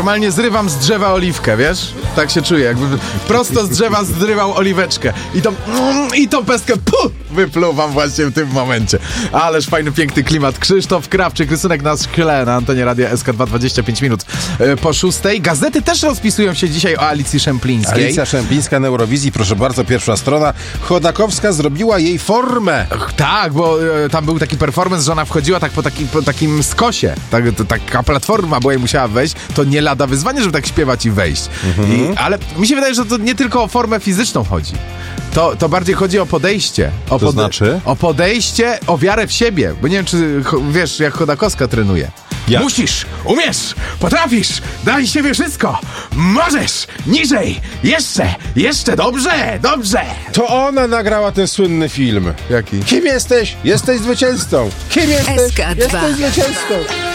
Normalnie zrywam z drzewa oliwkę, wiesz? Tak się czuję, jakby prosto z drzewa zrywał oliweczkę. I tą pestkę wypluwam właśnie w tym momencie. Ależ fajny, piękny klimat. Krzysztof Krawczyk, rysunek na szkle na antenie Radia SK2, 25 minut po 6. Gazety też rozpisują się dzisiaj o Alicji Szemplińskiej. Alicja Szemplińska na Eurowizji, proszę bardzo, pierwsza strona. Chodakowska zrobiła jej formę. Tak, bo tam był taki performance, że ona wchodziła tak po takim skosie. Taka platforma, bo jej musiała wejść. To nie lada wyzwanie, żeby tak śpiewać i wejść. Ale mi się wydaje, że to nie tylko o formę fizyczną chodzi. To bardziej chodzi o podejście. Znaczy? O podejście, o wiarę w siebie. Bo nie wiem, czy wiesz, jak Chodakowska trenuje. Jak? Musisz, umiesz, potrafisz, daj siebie wszystko. Możesz, niżej, jeszcze, dobrze. To ona nagrała ten słynny film. Jaki? Kim jesteś? Jesteś zwycięzcą. Kim jesteś? SK2. Jesteś zwycięzcą.